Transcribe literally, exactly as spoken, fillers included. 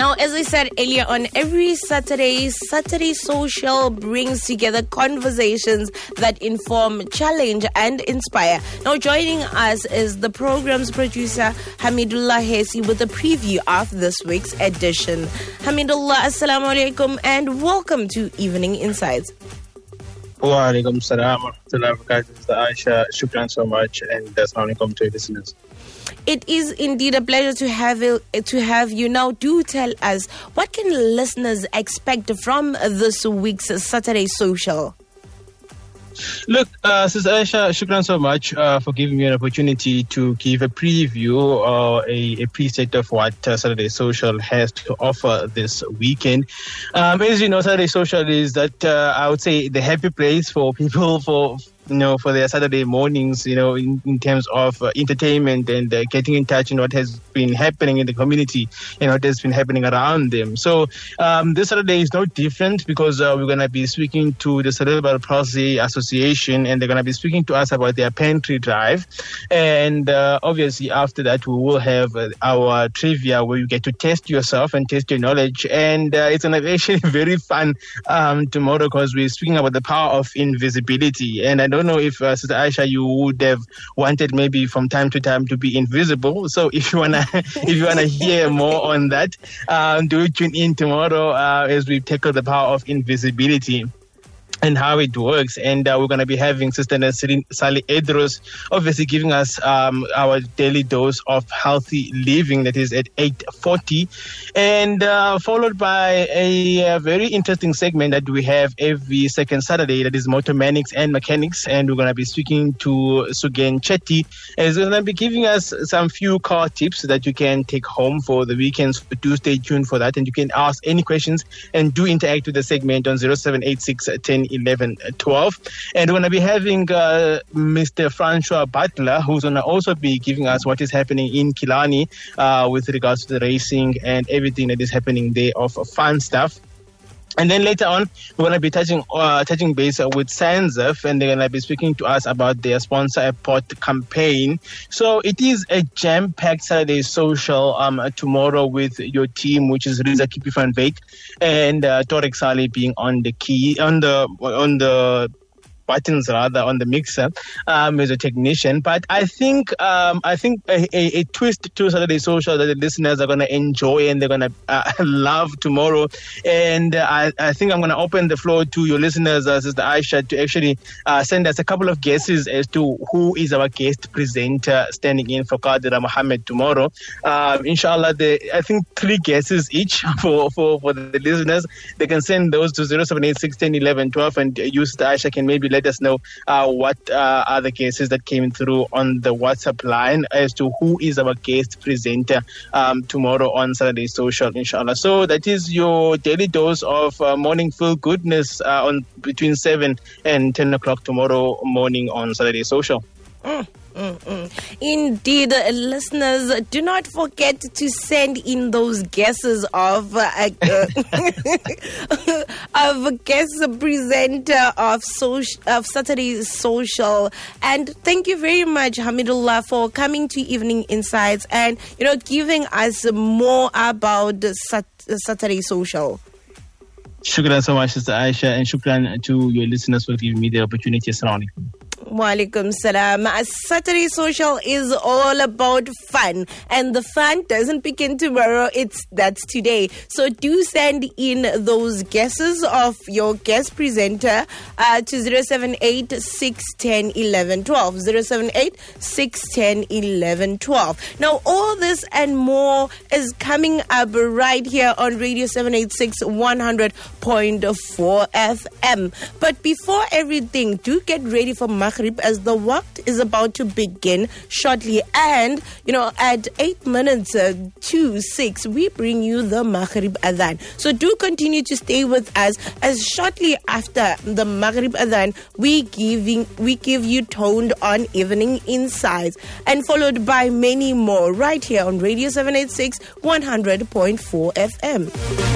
Now, as I said earlier on, every Saturday, Saturday Social brings together conversations that inform, challenge, and inspire. Now, joining us is the program's producer, Hamidullah Hesi, with a preview of this week's edition. Hamidullah, assalamu alaikum, and welcome to Evening Insights. Wa alaikum salam wa rahmatullahi wa barakatuh. Aisha, shukran so much, and assalamu alaikum to your listeners. It is indeed a pleasure to have you, to have you. Now, do tell us, what can listeners expect from this week's Saturday Social? Look, uh, Sister Aisha, shukran so much uh, for giving me an opportunity to give a preview or a, a preset of what uh, Saturday Social has to offer this weekend. Um, as you know, Saturday Social is that, uh, I would say, the happy place for people for... you know, for their Saturday mornings, you know, in, in terms of uh, entertainment and uh, getting in touch in what has been happening in the community and what has been happening around them. So um, this Saturday is no different because uh, we're going to be speaking to the Cerebral Palsy Association, and they're going to be speaking to us about their pantry drive. And uh, obviously after that, we will have uh, our trivia where you get to test yourself and test your knowledge. And uh, it's going to be actually very fun um, tomorrow because we're speaking about the power of invisibility. And I I don't know if, uh, Sister Aisha, you would have wanted maybe from time to time to be invisible. So if you wanna, if you wanna hear more on that, um, do tune in tomorrow uh, as we tackle the power of invisibility and how it works. And uh, we're going to be having Sister Nasrin Salih Edros obviously giving us um, our daily dose of healthy living, that is at eight forty, and uh, followed by a, a very interesting segment that we have every second Saturday, that is Motor Mechanics and Mechanics, and we're going to be speaking to Sugen Chetty, and he's going to be giving us some few car tips that you can take home for the weekends. Do stay tuned for that, and you can ask any questions and do interact with the segment on zero seven eight six ten eleven twelve. And we're going to be having uh, Mister Francois Butler, who's going to also be giving us what is happening in Killarney uh, with regards to the racing and everything that is happening there of fun stuff. And then later on, we're going to be touching uh, touching base with Sanzef, and they're going to be speaking to us about their Sponsor a Pot campaign. So it is a jam-packed Saturday Social um, tomorrow with your team, which is Riza Kipi van Veek and uh, Torek Saleh being on the key on the on the. buttons rather on the mixer um, as a technician. But I think um, I think a, a, a twist to Saturday Social that the listeners are going to enjoy and they're going to uh, love tomorrow. And uh, I, I think I'm going to open the floor to your listeners, uh, Sister Aisha, to actually uh, send us a couple of guesses as to who is our guest presenter standing in for Qadira Mohammed tomorrow. Um, inshallah, the, I think three guesses each for, for, for the listeners. They can send those to zero seven eight six ten eleven twelve, and you, Sister Aisha, can maybe let us know uh, what uh, are the cases that came through on the WhatsApp line as to who is our guest presenter um, tomorrow on Saturday Social, inshallah. So that is your daily dose of uh, morning feel goodness uh, on between seven and ten o'clock tomorrow morning on Saturday Social. Mm. Mm-mm. Indeed, uh, listeners, do not forget to send in those guesses of uh, uh, of a guest presenter of social, of Saturday Social. And thank you very much, Hamidullah, for coming to Evening Insights and you know giving us more about Sat- Saturday Social. Shukran so much, Sister Aisha, and shukran to your listeners for giving me the opportunity. Assalamu alaikum. Wa alaikum salam. Saturday Social is all about fun, and the fun doesn't begin tomorrow, it's that's today. So do send in those guesses of your guest presenter uh, to zero seven eight six ten eleven twelve. zero seven eight six ten eleven twelve. Now all this and more is coming up right here on Radio seven eighty-six one hundred point four F M. But before everything, do get ready for Maghrib as the waqt is about to begin shortly. And, you know, at eight minutes uh, to six, we bring you the Maghrib Adhan. So do continue to stay with us as shortly after the Maghrib Adhan, we, giving, we give you Toned on Evening Insights, and followed by many more right here on Radio seven eighty-six one hundred point four F M.